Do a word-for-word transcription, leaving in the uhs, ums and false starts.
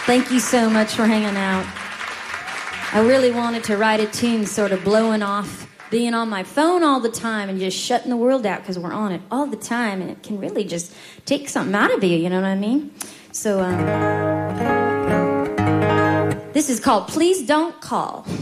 Thank you so much for hanging out. I really wanted to write a tune sort of blowing off being on my phone all the time and just shutting the world out because we're on it all the time, and it can really just take something out of you, you know what I mean? So, um, this is called Please Don't Call.